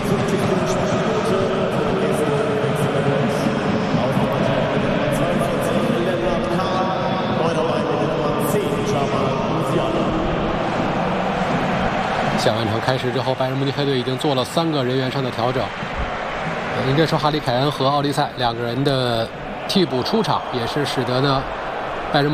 下半场开始之后，拜仁慕尼黑队已经做了3个人员上的调整。应该说，哈里凯恩和奥利塞2个人的替补出场，也是使得呢